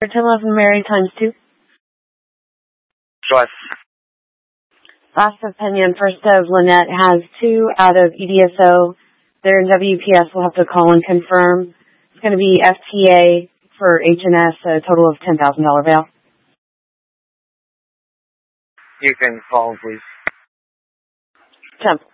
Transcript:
1011 Mary times 2. Sure. Last opinion, first of Lynette has 2 out of EDSO. They're in WPS. We'll have to call and confirm. It's going to be FTA for H&S, a total of $10,000 bail. You can call, please. 10.